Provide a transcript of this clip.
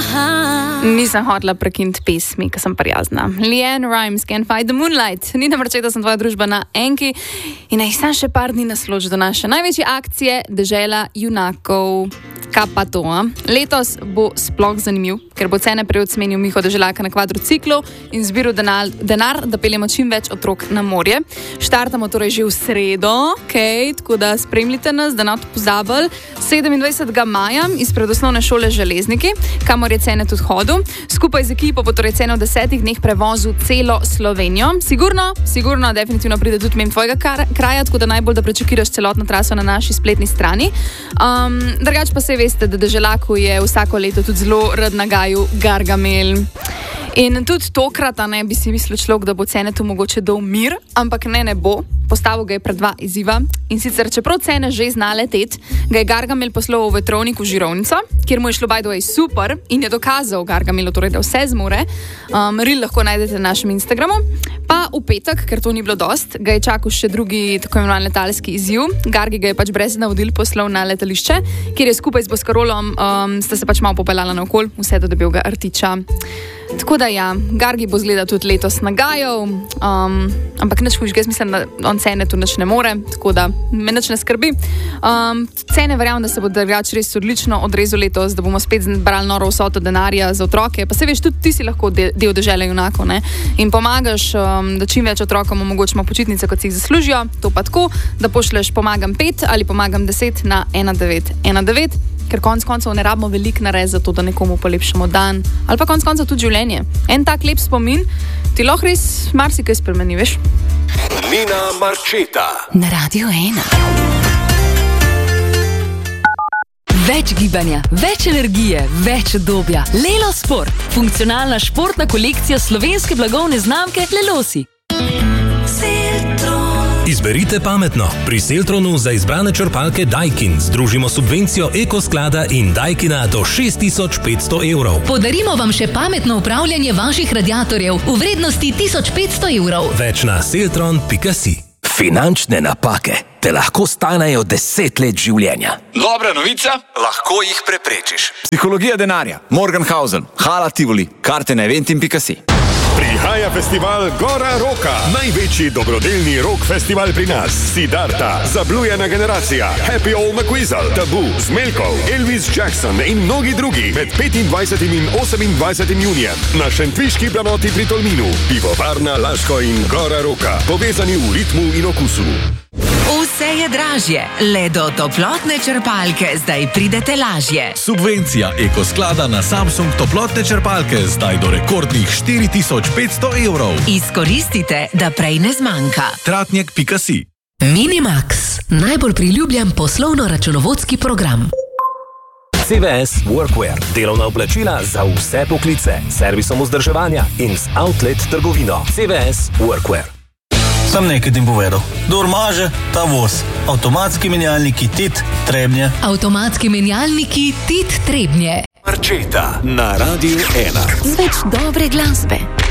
Nisem hotela prekiniti pesmi, ker sem prijazna. Leanne Rimes, Can't Fight the Moonlight. Nina Marčeta, sem tvoja družba na Enki in naj sam še par dni nasloži do naše največje akcije Dežela junakov. Kaj pa to? Letos bo sploh zanimiv, ker bo cene prej odsmenil Miho Deželaka na kvadrociklu in zbiral denar, da peljemo čim več otrok na morje. Štartamo torej že v sredo, tako da spremljite nas, da ne boste pozabili. 27. maja izpred osnovne šole Železniki, kamor je cene tudi hodil. Skupaj z ekipo bo torej cene v 10 dneh prevozil celo Slovenijo. Sigurno, definitivno pride tudi mimo tvojega kraja, tako da najbolj, da prečekiraš celotno traso na naši spletni strani. Drugače pa se veste, da Deželaku je vsako leto tudi zelo rad nagajal Gargamel. In tudi tokrat bi si mislil človek, da bo cene tu mogoče dal mir, ampak ne bo. Postavil ga je pred dva izziva in sicer, čeprav cene že zna leteti, ga je Gargamel poslal v vetrovnik v Žirovnico, kjer mu je šlo by the way super in je dokazal Gargamelu, torej, da vse zmore. Reel lahko najdete na našem Instagramu. Pa v petek, ker to ni bilo dost, ga je čakal še drugi tako imenovan letalski izziv. Gargi ga je pač brez navodil poslal na letališče, kjer je skupaj z Boskarolom sta se pač malo popeljala naokol, vse do debelega rtiča. Tako da ja, Gargi bo zgleda tudi letos nagajal, ampak nič hujšega, jaz mislim, da on cene tu nič ne more, tako da me nič ne skrbi. Cene verjamem, da se bo drugače res odlično odrezal letos, da bomo spet brali noro vsoto denarja za otroke, pa se veš, tudi ti si lahko del Dežele junakov, ne? In pomagaš, da čim več otrokom omogočimo počitnice, kot si jih zaslužijo, to pa tako, da pošleš pomagam 5 ali pomagam 10 na 1919. Ker konc koncev ne rabimo veliko narediti za to, da nekomu polepšamo dan, ali pa konc koncev tudi življenje. En tak lep spomin ti lahko res marsikaj spremeni, veš? Nina Marčeta na Radio 1. Več gibanja, več energije, več udobja. Lelo Sport. Funkcionalna športna kolekcija slovenske blagovne znamke Lelosi. Izberite pametno. Pri Seltronu za izbrane črpalke Daikin združimo subvencijo Ekosklada in Daikina do 6500 evrov. Podarimo vam še pametno upravljanje vaših radiatorjev v vrednosti 1500 evrov. Več na seltron.si. Finančne napake te lahko stanejo 10 let življenja. Dobra novica, lahko jih preprečiš. Psihologija denarja, Morgenhausen, Hala Tivoli, karte na eventim.si. Prihaja festival Gora Roka, največji dobrodelni rock festival pri nas. Siddharta, Zablujena generacija, Happy Old McQuizzle, Tabu, Zmelkov, Elvis Jackson in mnogi drugi med 25. in 28. junijem na šentviški planoti pri Tolminu. Pivovarna Laško in Gora Roka, povezani v ritmu in okusu. Vse je dražje, le do toplotne črpalke zdaj pridete lažje. Subvencija Ekosklada na Samsung toplotne črpalke zdaj do rekordnih 4500 evrov. Izkoristite, da prej ne zmanjka. Tratnjak.si. Minimax, najbolj priljubljen poslovno-računovodski program. CVS Workwear. Delovna oblačila za vse poklice. Servisom vzdrževanja in z outlet trgovino. CVS Workwear. Sem nekaj tim povedal. Kdor maže, ta voz. Avtomatski menjalniki TIT Trebnje. Avtomatski menjalniki TIT Trebnje. Marčeta na Radio 1. Z več dobre glasbe.